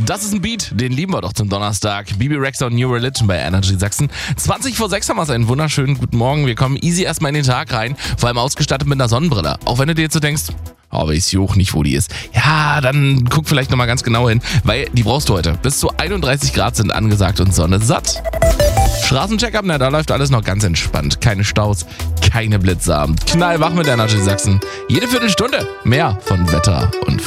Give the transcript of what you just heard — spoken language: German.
Das ist ein Beat, den lieben wir doch zum Donnerstag. Bibi Rexha und New Religion bei Energy Sachsen. 20 vor 6 haben wir es, einen wunderschönen guten Morgen. Wir kommen easy erstmal in den Tag rein, vor allem ausgestattet mit einer Sonnenbrille. Auch wenn du dir jetzt so denkst, aber ich sehe auch nicht, wo die ist. Ja, dann guck vielleicht nochmal ganz genau hin, weil die brauchst du heute. Bis zu 31 Grad sind angesagt und Sonne satt. Straßencheck-up, na, da läuft alles noch ganz entspannt. Keine Staus, keine Blitze. Knallwach mit Energy Sachsen. Jede Viertelstunde mehr von Wetter und